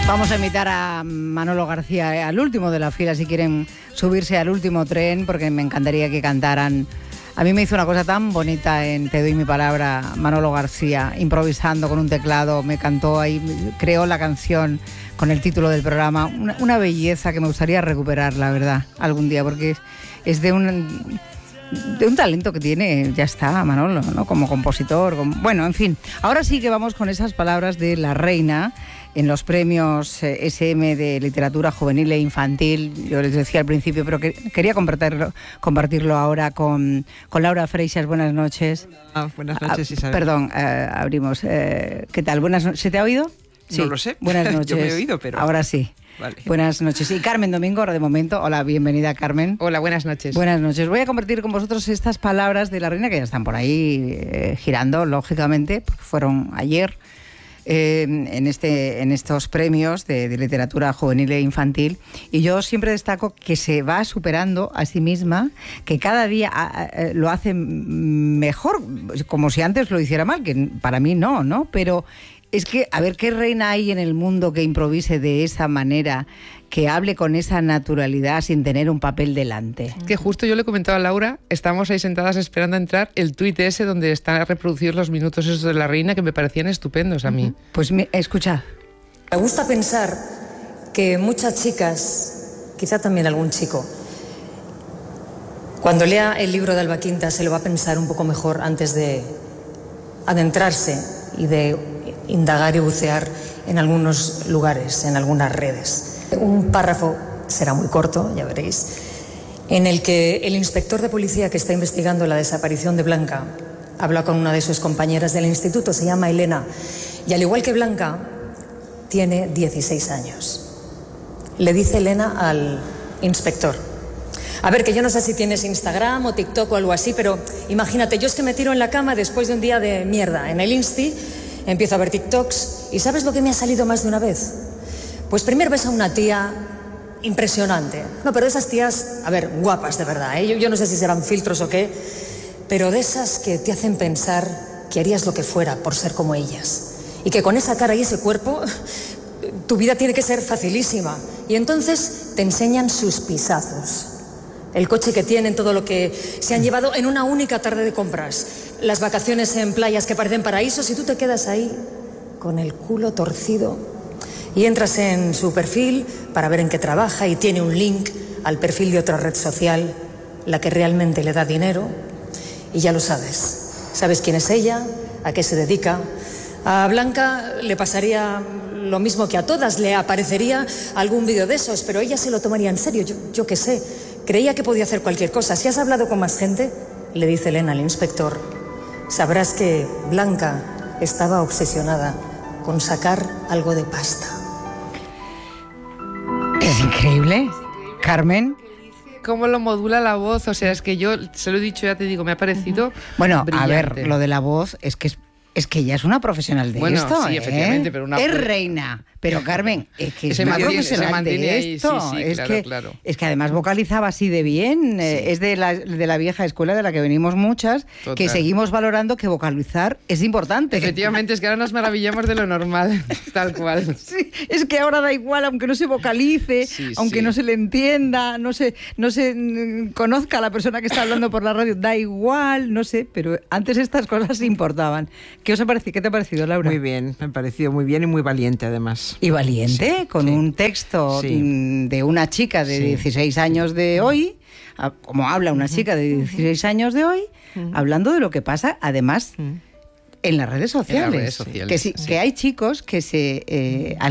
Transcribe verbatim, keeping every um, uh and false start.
Vamos a invitar a Manolo García al último de la fila si quieren subirse al último tren, porque me encantaría que cantaran. A mí me hizo una cosa tan bonita en Te doy mi palabra, Manolo García, improvisando con un teclado, me cantó ahí, creó la canción con el título del programa, una, una belleza que me gustaría recuperar, la verdad, algún día, porque es, es de un... de un talento que tiene, ya está, Manolo, ¿no? Como compositor, como... bueno, en fin. Ahora sí que vamos con esas palabras de la reina en los premios eh, ese eme de literatura juvenil e infantil. Yo les decía al principio, pero que quería compartirlo, compartirlo ahora con, con Laura Freixas. Buenas noches. Ah, buenas noches, Isabel. Ah, perdón, eh, abrimos. Eh, ¿Qué tal? Buenas no- ¿Se te ha oído? Sí. No lo sé. Buenas noches. Yo me he oído, pero... Ahora sí. Vale. Buenas noches. Y Carmen Domingo, ahora de momento. Hola, bienvenida, Carmen. Hola, buenas noches. Buenas noches. Voy a compartir con vosotros estas palabras de la reina que ya están por ahí eh, girando, lógicamente, porque fueron ayer eh, en, este, en estos premios de, de literatura juvenil e infantil. Y yo siempre destaco que se va superando a sí misma, que cada día a, a, lo hace mejor, como si antes lo hiciera mal, que para mí no, ¿no? Pero... es que, a ver, ¿qué reina hay en el mundo que improvise de esa manera, que hable con esa naturalidad sin tener un papel delante? Que justo yo le comentaba a Laura, estamos ahí sentadas esperando a entrar el tuit ese donde están reproducidos los minutos esos de la reina que me parecían estupendos a mí. Pues mi, escucha. Me gusta pensar que muchas chicas, quizá también algún chico, cuando lea el libro de Alba Quinta se lo va a pensar un poco mejor antes de adentrarse y de indagar y bucear en algunos lugares, en algunas redes. Un párrafo, será muy corto, ya veréis, en el que el inspector de policía que está investigando la desaparición de Blanca habla con una de sus compañeras del instituto, se llama Elena, y al igual que Blanca, tiene dieciséis años. Le dice Elena al inspector: a ver, que yo no sé si tienes Instagram o TikTok o algo así, pero imagínate, yo es que me tiro en la cama después de un día de mierda en el Insti, empiezo a ver TikToks y ¿sabes lo que me ha salido más de una vez? Pues primero ves a una tía impresionante. No, pero de esas tías, a ver, guapas de verdad, ¿eh? Yo, yo no sé si serán filtros o qué, pero de esas que te hacen pensar que harías lo que fuera por ser como ellas. Y que con esa cara y ese cuerpo, tu vida tiene que ser facilísima. Y entonces te enseñan sus pisazos. El coche que tienen, todo lo que se han llevado en una única tarde de compras. Las vacaciones en playas que parecen paraísos y tú te quedas ahí con el culo torcido y entras en su perfil para ver en qué trabaja y tiene un link al perfil de otra red social, la que realmente le da dinero, y ya lo sabes. Sabes quién es ella, a qué se dedica. A Blanca le pasaría lo mismo que a todas, le aparecería algún vídeo de esos, pero ella se lo tomaría en serio, yo, yo qué sé. Creía que podía hacer cualquier cosa. Si has hablado con más gente, le dice Elena al inspector, sabrás que Blanca estaba obsesionada con sacar algo de pasta. Es increíble, Carmen. ¿Cómo lo modula la voz? O sea, es que yo se lo he dicho, ya te digo, me ha parecido Bueno, brillante. a ver, lo de la voz es que es, es que ella es una profesional de Bueno, esto, sí, ¿eh? efectivamente, pero una- es reina. Pero Carmen, es que es Se una mantiene- profesional se mantiene de ahí, esto. sí, sí, es, claro, que, claro. es que además vocalizaba así de bien. eh, Es de la, de la vieja escuela de la que venimos muchas, Total. que seguimos valorando que vocalizar es importante. Efectivamente, es que ahora nos maravillamos de lo normal, tal cual. Sí, es que ahora da igual, aunque no se vocalice, Sí, aunque sí. no se le entienda, no se, no se mm, conozca a la persona que está hablando por la radio, da igual, no sé, pero antes estas cosas importaban. ¿Qué os ha parecido? ¿Qué te ha parecido, Laura? Muy bien, me ha parecido muy bien y muy valiente además. Y valiente, Sí, con sí. un texto Sí. mm, de una chica de Sí. dieciséis años de hoy, a- como habla una chica de dieciséis años de hoy, hablando de lo que pasa, además, en las redes sociales. redes sociales, que, sí, sí. que hay chicos que se... eh,